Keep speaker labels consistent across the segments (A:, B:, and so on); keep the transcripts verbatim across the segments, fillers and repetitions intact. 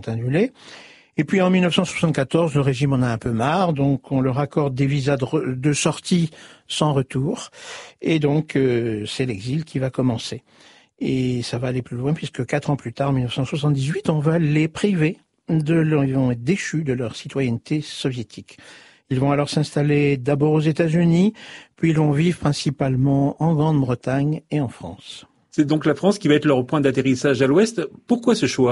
A: annulés. Et puis en mille neuf cent soixante-quatorze, le régime en a un peu marre, donc on leur accorde des visas de, re- de sortie sans retour. Et donc euh, c'est l'exil qui va commencer. Et ça va aller plus loin puisque quatre ans plus tard, en mille neuf cent soixante-dix-huit, on va les priver de leur, ils vont être déchus de leur citoyenneté soviétique. Ils vont alors s'installer d'abord aux États-Unis, puis ils vont vivre principalement en Grande-Bretagne et en France.
B: C'est donc la France qui va être leur point d'atterrissage à l'ouest. Pourquoi ce choix ?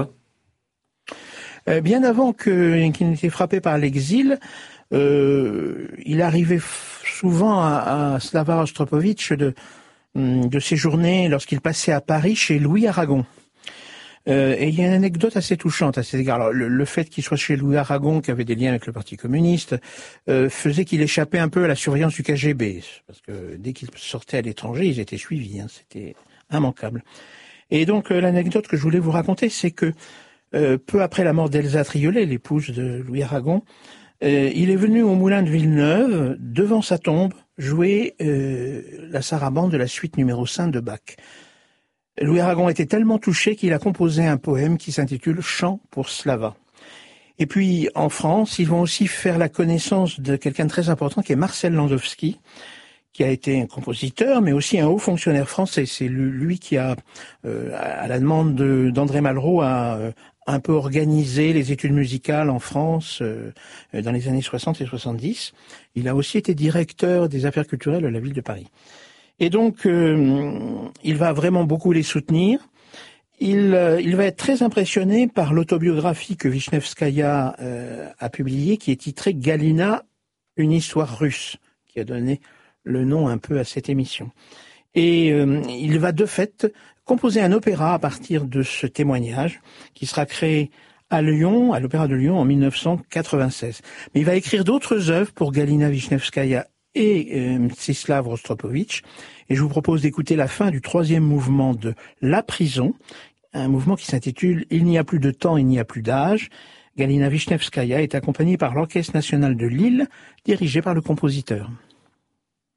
A: Euh, bien avant que, qu'il n'ait été frappé par l'exil, euh, il arrivait f- souvent à, à Slava Rostropovitch de, de séjourner lorsqu'il passait à Paris chez Louis Aragon. Euh, et il y a une anecdote assez touchante à cet égard. Alors, le, le fait qu'il soit chez Louis Aragon, qui avait des liens avec le Parti communiste, euh, faisait qu'il échappait un peu à la surveillance du K G B. Parce que dès qu'ils sortaient à l'étranger, ils étaient suivis. Hein, c'était immanquable. Et donc, euh, l'anecdote que je voulais vous raconter, c'est que euh, peu après la mort d'Elsa Triolet, l'épouse de Louis Aragon, euh, il est venu au moulin de Villeneuve, devant sa tombe, jouer euh, la sarabande de la suite numéro cinq de Bach. Louis Aragon était tellement touché qu'il a composé un poème qui s'intitule « Chant pour Slava ». Et puis, en France, ils vont aussi faire la connaissance de quelqu'un de très important qui est Marcel Landowski, qui a été un compositeur, mais aussi un haut fonctionnaire français. C'est lui qui a, euh, à la demande de, d'André Malraux, a euh, un peu organisé les études musicales en France euh, dans les années soixante et soixante-dix. Il a aussi été directeur des affaires culturelles de la ville de Paris. Et donc, euh, il va vraiment beaucoup les soutenir. Il, euh, il va être très impressionné par l'autobiographie que Vishnevskaya euh, a publiée, qui est titrée « Galina, une histoire russe », qui a donné le nom un peu à cette émission. Et euh, il va de fait composer un opéra à partir de ce témoignage, qui sera créé à Lyon, à l'Opéra de Lyon, en mille neuf cent quatre-vingt-seize. Mais il va écrire d'autres œuvres pour Galina Vishnevskaya et euh, Mstislav Rostropovitch. Et je vous propose d'écouter la fin du troisième mouvement de La Prison, un mouvement qui s'intitule « Il n'y a plus de temps, il n'y a plus d'âge ». Galina Vishnevskaya est accompagnée par l'Orchestre national de Lille, dirigé par le compositeur.